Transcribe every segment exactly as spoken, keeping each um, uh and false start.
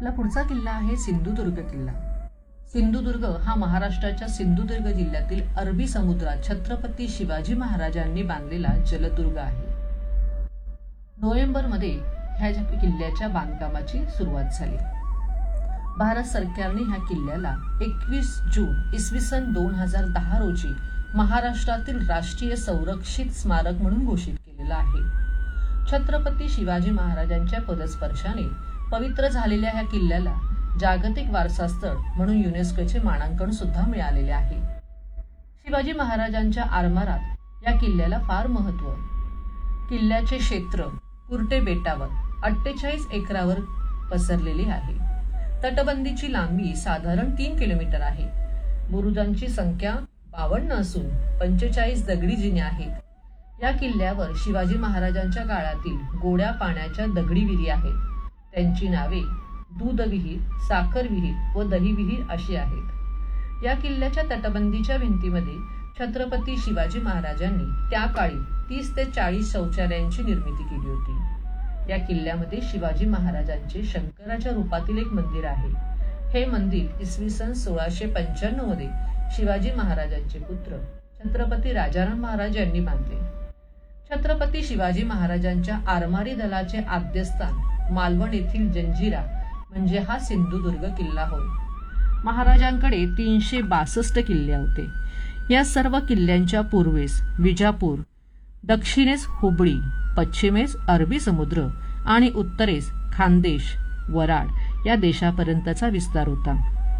आपला पुढचा किल्ला आहे सिंधुदुर्ग किल्ला। सिंधुदुर्ग हा महाराष्ट्राच्या सिंधुदुर्ग जिल्ह्यातील अरबी समुद्रात छत्रपती शिवाजी महाराजांनी बांधलेला जलदुर्ग आहे। नोव्हेंबर मध्ये ह्या किल्ल्याच्या बांधकामाची सुरुवात झाली। भारत सरकारने ह्या किल्ल्याला एकवीस जून इसवी सन दोन हजार दहा रोजी महाराष्ट्रातील राष्ट्रीय संरक्षित स्मारक म्हणून घोषित केलेला आहे। छत्रपती शिवाजी महाराजांच्या पदस्पर्शाने पवित्र झालेल्या ह्या किल्ल्याला जागतिक वारसा स्थळ म्हणून युनेस्कोचे मानांकन सुद्धा मिळालेले आहे। शिवाजी महाराजांच्या आरमारात या किल्ल्याला फार महत्त्व। किल्ल्याचे क्षेत्र कुर्टे बेटावर अठ्ठेचाळीस एकरावर पसरलेले आहे। तटबंदीची लांबी साधारण तीन किलोमीटर आहे। बुरुजांची संख्या बावन्न असून पंचेचाळीस दगडी जिने आहेत। या किल्ल्यावर शिवाजी महाराजांच्या काळातील गोड्या पाण्याच्या दगडी विहिरी आहेत। त्यांची नावे दूध विहीर, साखर विहीर व दही विहीर अशी आहेत। या किल्ल्याच्या तटबंदीच्या भिंतीमध्ये छत्रपती शिवाजी महाराजांनी त्या काळी तीस ते चाळीस शौचालयांची निर्मिती केली होती। या किल्ल्यामध्ये शिवाजी महाराजांचे शंकराच्या रूपातील एक मंदिर आहे। हे मंदिर इसवी सन सोळाशे पंच्याण्णव मध्ये शिवाजी महाराजांचे पुत्र छत्रपती राजाराम महाराज यांनी बांधले। छत्रपती शिवाजी महाराजांच्या आरमारी दलाचे आद्यस्थान मालवण येथील जंजिरा म्हणजे हा सिंधुदुर्ग किल्ला होय। महाराजांकडे तीनशे बासष्ट किल्ले होते। या सर्व किल्ल्यांच्या पूर्वेस विजापूर, दक्षिणेस हुबळी, पश्चिमेस अरबी समुद्र आणि उत्तरेस खानदेश, वराड या देशापर्यंतचा विस्तार होता।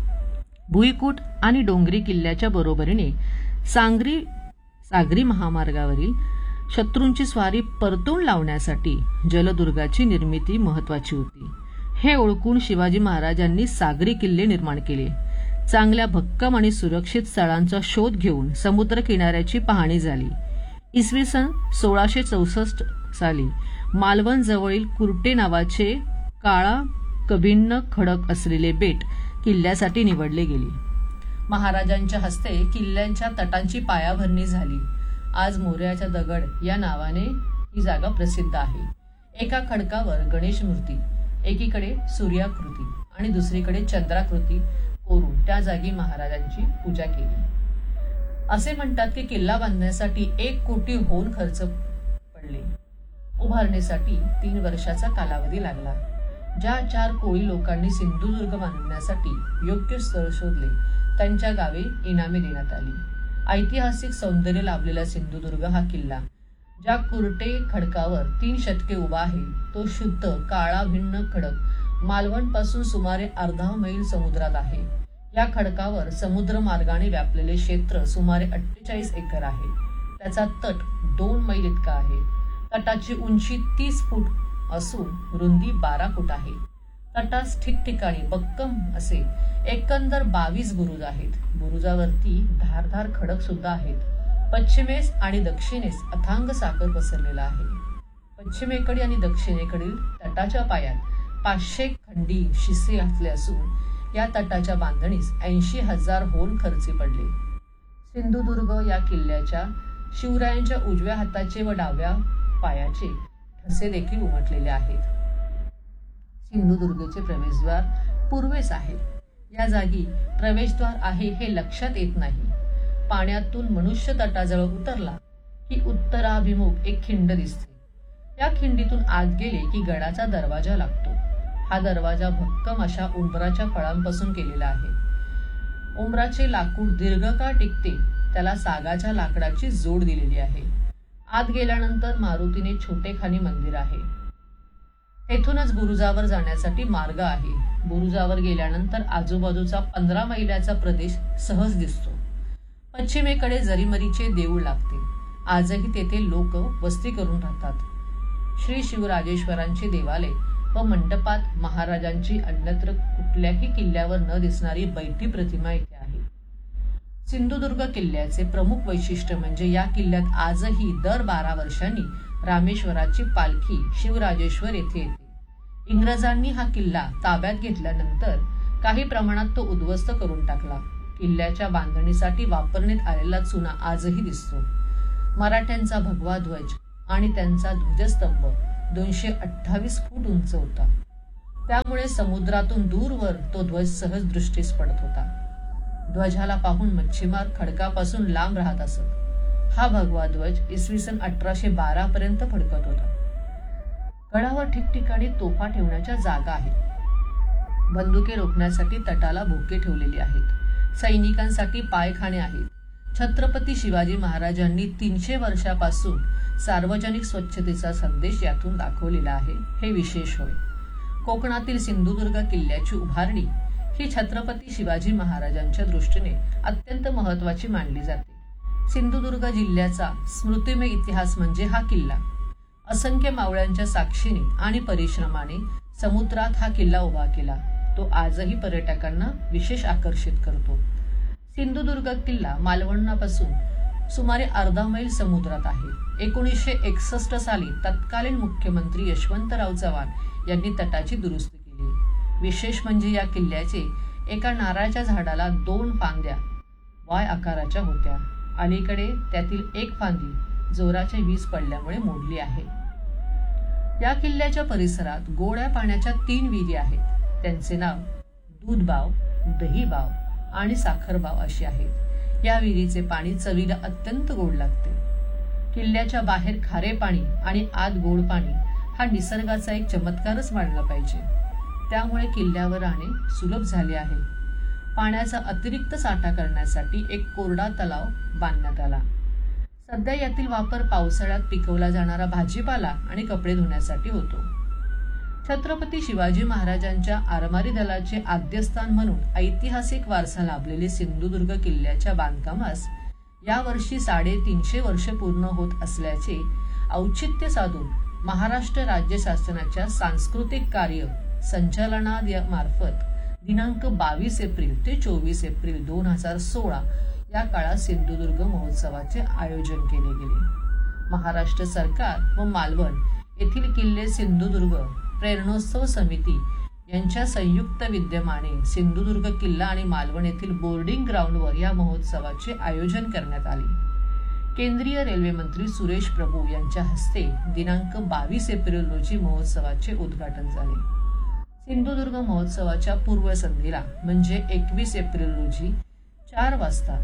भुईकोट आणि डोंगरी किल्ल्याच्या बरोबरीने सांगरी सागरी महामार्गावरील शत्रूंची स्वारी परतून लावण्यासाठी जलदुर्गाची निर्मिती महत्वाची होती। हे ओळखून शिवाजी महाराजांनी सागरी किल्ले निर्माण केले। चांगल्या भक्कम आणि सुरक्षित स्थळांचा शोध घेऊन समुद्र किनाऱ्याची पाहणी झाली। इसवी सन सोळाशे चौसष्ट साली मालवण जवळील कुर्टे नावाचे काळा कभिन्न खडक असलेले बेट किल्ल्यासाठी निवडले गेले। महाराजांच्या हस्ते किल्ल्यांच्या तटांची पायाभरणी झाली। आज मोरयाचा दगड या नावाने ही जागा प्रसिद्ध आहे। एका खडकावर गणेश मूर्ती, एकीकडे सूर्याकृती आणि दुसरीकडे चंद्राकृती कोरून त्या जागी महाराजांची पूजा केली। असे म्हणतात की किल्ला बांधण्यासाठी एक कोटी होन खर्च पडले। उभारणीसाठी तीन वर्षाचा कालावधी लागला। ज्या चार कोळी लोकांनी सिंधुदुर्ग बांधण्यासाठी योग्य स्थळ शोधले त्यांच्या गावे इनामे देण्यात आली। ऐतिहासिक सौंदर्य लाभलेला सिंधुदुर्ग हा किल्ला ज्या कुर्टे खडकावर तीन शतके उभा आहे तो शुद्ध काळा भिन्न खडक मालवण पासून सुमारे अर्धा मैल समुद्रात आहे। या खडकावर समुद्र मार्गाने व्यापलेले क्षेत्र सुमारे अठ्ठेचाळीस एकर आहे। त्याचा तट दोन मैल इतका आहे। तटाची उंची तीस फूट असून रुंदी बारा फूट आहे। तटास ठिकठिकाणी बक्कम असे एकंदर बावीस बुरुज आहेत। बुरुजावरती धारधार खडक सुद्धा आहेत। पश्चिमेस आणि दक्षिणेस अथांग सागर पसरलेला आहे। पश्चिमेकडे आणि दक्षिणेकडील तटाच्या पायात पाचशे खंडी शिसे घातले असून या तटाच्या बांधणीस ऐंशी हजार होल खर्ची पडले। सिंधुदुर्ग या किल्ल्याच्या शिवरायांच्या उजव्या हाताचे व डाव्या पायाचे ठसे देखील उमटलेले आहेत। सिंधुदुर्गचे प्रवेशद्वार पूर्वेस आहे। या जागी प्रवेशद्वार आहे हे लक्षात येत नाही। पाण्यातून मनुष्य तटाजवळ उतरला की उत्तराभिमुख एक खिंड दिसते। या खिंडीतून आत गेले की गडाचा दरवाजा लागतो। हा दरवाजा भक्कम अशा उंबराच्या फळांपासून केलेला आहे। उंबराचे लाकूड दीर्घकाळ टिकते, त्याला सागाच्या लाकडाची जोड दिलेली आहे। आत गेल्यानंतर मारुतीने छोटेखानी मंदिर आहे। येथूनच बुरुजावर जाण्यासाठी मार्ग आहे। बुरुजावर गेल्यानंतर आजूबाजूचा पंधरा मैलाचा प्रदेश सहज दिसतो। पश्चिमेकडे जरीमरीचे देऊळ लागते। आजही तेथे लोक वस्ती करून राहतात। श्री शिवराजेश्वरांचे देवालय व मंडपात महाराजांची अन्यत्र कुठल्याही किल्ल्यावर न दिसणारी बैठी प्रतिमा इथे आहे। सिंधुदुर्ग किल्ल्याचे प्रमुख वैशिष्ट्य म्हणजे या किल्ल्यात आजही दर बारा वर्षांनी रामेश्वराची पालखी शिवराजेश्वर येथे येते। इंग्रजांनी हा किल्ला ताब्यात घेतल्यानंतर काही प्रमाणात तो उद्ध्वस्त करून टाकला। किल्ल्याच्या बांधणीसाठी वापरण्यात आलेला चुना आजही दिसतो। मराठ्यांचा भगवा ध्वज आणि त्यांचा ध्वजस्तंभ दोनशे अठ्ठावीस फूट उंच होता। त्यामुळे समुद्रातून दूरवर तो ध्वज सहज दृष्टीस पडत होता. ध्वजाला पाहून मच्छीमार खडकापासून लांब राहत असत. हा भगवा ध्वज इसवी सन अठराशे बारा पर्यंत फडकत होता. गडावर ठिकठिकाणी तोफा ठेवण्याच्या जागा आहेत. बंदुके रोखण्यासाठी तटाला भोके ठेवलेली आहेत. सैनिकांसाठी पायखाने आहेत. छत्रपती शिवाजी महाराजांनी तीनशे वर्षापासून सार्वजनिक स्वच्छतेचा संदेश यातून दाखवलेला आहे. हे विशेष होय. कोकणातील सिंधुदुर्ग किल्ल्याची उभारणी ही छत्रपती शिवाजी महाराजांच्या दृष्टीने अत्यंत महत्वाची मानली जाते. सिंधुदुर्ग जिल्ह्याचा स्मृतिमय इतिहास म्हणजे हा किल्ला. असंख्य मावळ्यांच्या साक्षीने आणि परिश्रमाने समुद्रात हा किल्ला उभा केला. तो आजही पर्यटकांना विशेष आकर्षित करतो. सिंधुदुर्ग किल्ला मालवणापासून सुमारे अर्धा मैल समुद्रात आहे. एकोणीसशे एकसष्ट साली तत्कालीन मुख्यमंत्री यशवंतराव चव्हाण यांनी तटाची दुरुस्ती केली. विशेष म्हणजे या किल्ल्याचे एका नारळाच्या झाडाला दोन फांद्या वाय आकाराच्या होत्या. अलीकडे त्यातील एक फांदी जोराच्या वीज पडल्यामुळे मोडली आहे. या किल्ल्याच्या परिसरात गोड्या पाण्याच्या तीन विहिरी आहेत. त्यांचे नाव दूधबाव, दहीबाव आणि साखरबाव अशी आहेत. या विहिरीचे पाणी चवीला अत्यंत गोड लागते. किल्ल्याच्या बाहेर खारे पाणी आणि आत गोड पाणी हा निसर्गाचा एक चमत्कारच मानला पाहिजे. त्यामुळे किल्ल्यावर राहणे सुलभ झाले आहे. पाण्याचा अतिरिक्त साठा करण्यासाठी एक कोरडा तलाव बांधण्यात आला. सध्या यातील वापर पावसाळ्यात पिकवला जाणारा भाजीपाला आणि कपडे धुण्यासाठी होतो. छत्रपती शिवाजी महाराजांच्या आरमारी दलाचे आद्यस्थान म्हणून ऐतिहासिक वारसा लाभलेले सिंधुदुर्ग किल्ल्याच्या बांधकामास यावर्षी साडेतीनशे वर्ष पूर्ण होत असल्याचे औचित्य साधून महाराष्ट्र राज्य शासनाच्या सांस्कृतिक कार्य संचालनालयामार्फत दिनांक बावीस एप्रिल ते चोवीस एप्रिल दोन हजार सोळा या काळात सिंधुदुर्ग महोत्सवाचे आयोजन केले गेले. महाराष्ट्र सरकार व मालवण येथील किल्ले सिंधुदुर्ग प्रेरणोत्सव समिती यांच्या संयुक्त विद्यमाने सिंधुदुर्ग किल्ला आणि मालवण येथील बोर्डिंग ग्राउंडवर या महोत्सवाचे आयोजन करण्यात आले. केंद्रीय रेल्वे मंत्री सुरेश प्रभू यांच्या हस्ते दिनांक बावीस एप्रिल रोजी महोत्सवाचे उद्घाटन झाले. सिंधुदुर्ग महोत्सवाच्या पूर्वसंध्येला म्हणजे एकवीस एप्रिल रोजी चार वाजता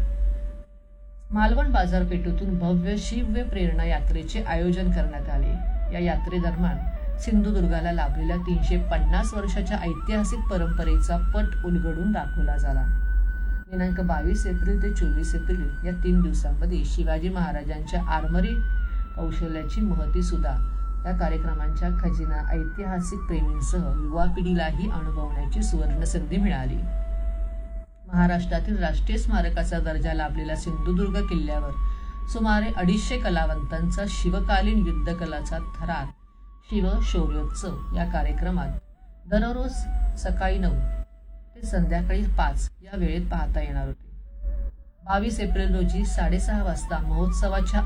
मालवण बाजारपेठेतून भव्य शिव्य प्रेरणा यात्रेचे आयोजन करण्यात आले. या यात्रेदरम्यान सिंधुदुर्गाला लाभलेल्या तीनशे पन्नास वर्षाच्या ऐतिहासिक परंपरेचा पट उलगडून दाखवला झाला. दिनांक बावीस एप्रिल ते चोवीस एप्रिल या तीन दिवसांमध्ये शिवाजी महाराजांच्या आरमारी कौशल्याची महती सुद्धा या कार्यक्रमांच्या खजिना ऐतिहासिक प्रेमींसह युवा पिढीलाही अनुभवण्याची सुवर्ण संधी मिळाली. महाराष्ट्रातील राष्ट्रीय स्मारकाचा दर्जा लाभलेल्या सिंधुदुर्ग किल्ल्यावर सुमारे अडीचशे कलावंतांचा शिवकालीन युद्धकलाचा थरार शिव शौर्योत्सव या कार्यक्रमात दररोज सकाळी नऊ ते संध्याकाळी पाच या वेळेत पाहता येणार होते. बावीस एप्रिल रोजी साडेसहा वाजता महोत्सवाच्या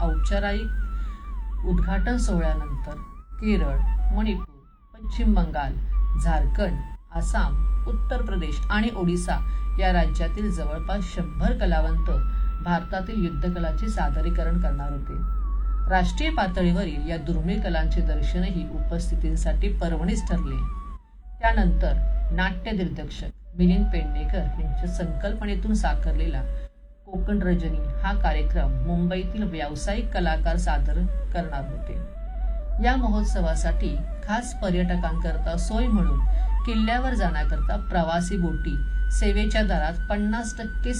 औपचारिक उद्घाटन सोहळ्यानंतर केरळ, मणिपूर, पश्चिम बंगाल, झारखंड, आसाम, उत्तर प्रदेश आणि ओडिसा या राज्यातील जवळपास शंभर कलावंत भारतातील युद्धकलाचे सादरीकरण करणार होते. राष्ट्रीय पातळीवरील या दुर्मिळ कलांचे दर्शनही उपस्थितींसाठी पर्वणीच ठरले. त्यानंतर नाट्य दिग्दर्शक मिलिंद पेडणेकर यांच्या संकल्पनेतून साकारलेला कोकण रजनी हा कार्यक्रम मुंबईतील व्यावसायिक कलाकार सादर करणार होते. या महोत्सवासाठी खास पर्यटकांकरता सोय म्हणून किल्ल्यावर जाण्याकरता प्रवासी बोटी सेवेच्या दरात पन्नास टक्के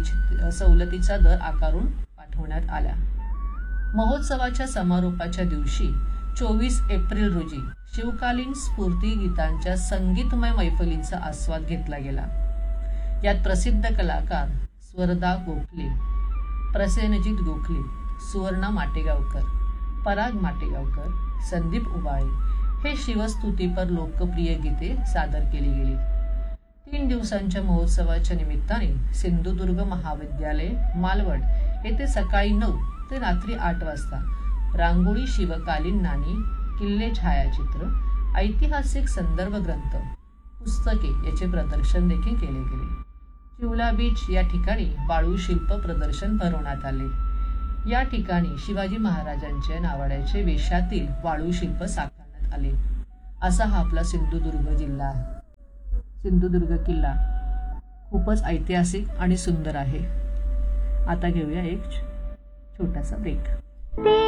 सवलतीचा दर आकारून पाठवण्यात आल्या. महोत्सवाच्या समारोपाच्या दिवशी चोवीस एप्रिल रोजी शिवकालीन स्फूर्ती गीतांच्या संगीतमय मैफलींचा आस्वाद घेतला गेला. यात प्रसिद्ध कलाकार स्वरदा गोखले, प्रसेनजित गोखले, सुवर्णा माटेगावकर, पराग माटेगावकर, संदीप उबाळे हे शिवस्तुतीपर लोकप्रिय गीते सादर केली गेली. तीन दिवसांच्या महोत्सवाच्या निमित्ताने सिंधुदुर्ग महाविद्यालय मालवण येथे सकाळी नऊ ते रात्री आठ वाजता रांगोळी, शिवकालीन नाणी, किल्ले छायाचित्र, ऐतिहासिक संदर्भ ग्रंथ, पुस्तके याचे प्रदर्शन देखील केले गेले. चिवला बीच या ठिकाणी वाळू शिल्प प्रदर्शन भरवण्यात आले. या ठिकाणी शिवाजी महाराजांच्या नावाड्याचे वेशातील वाळू शिल्प साकारण्यात आले. असा हा आपला सिंधुदुर्ग जिल्हा आहे. सिंधुदुर्ग किल्ला खूपच ऐतिहासिक आणि सुंदर आहे. आता घेऊया एक छोटासा ब्रेक.